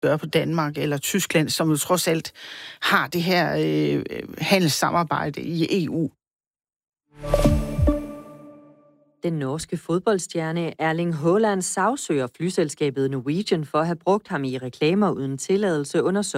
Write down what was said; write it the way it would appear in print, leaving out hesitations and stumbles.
gøre på Danmark eller Tyskland, som jo trods alt har det her handelssamarbejde i EU. Den norske fodboldstjerne Erling Haaland sagsøger flyselskabet Norwegian for at have brugt ham i reklamer uden tilladelse under